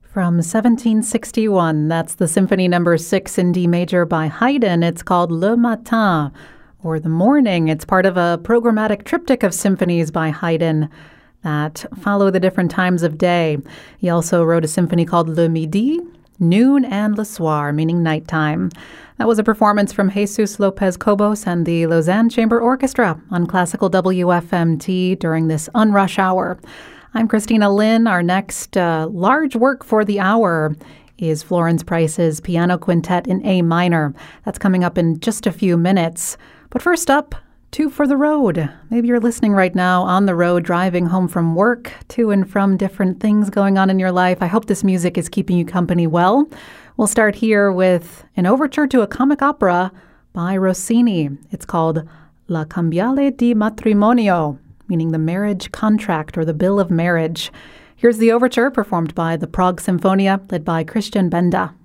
From 1761, that's the Symphony No. 6 in D major by Haydn. It's called Le Matin, or The Morning. It's part of a programmatic triptych of symphonies by Haydn that follow the different times of day. He also wrote a symphony called Le Midi, Noon, and Le Soir, meaning nighttime. That was a performance from Jesus Lopez Cobos and the Lausanne Chamber Orchestra on Classical WFMT during this unrush hour. I'm Christina Lin. Our next large work for the hour is Florence Price's Piano Quintet in A minor. That's coming up in just a few minutes. But first up, Two for the Road. Maybe you're listening right now on the road, driving home from work, to and from different things going on in your life. I hope this music is keeping you company well. We'll start here with an overture to a comic opera by Rossini. It's called La Cambiale di Matrimonio, meaning the marriage contract or the bill of marriage. Here's the overture performed by the Prague Symphonia, led by Christian Benda.